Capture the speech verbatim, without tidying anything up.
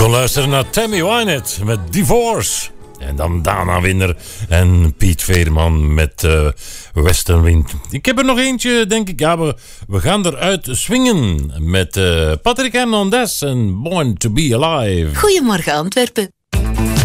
kon luisteren naar Tammy Wynette met Divorce. En dan Dana Winner en Piet Veerman met uh, Western Wind. Ik heb er nog eentje, denk ik. Ja, we, we gaan eruit swingen met uh, Patrick Hernandez en Born to be Alive. Goedemorgen Antwerpen.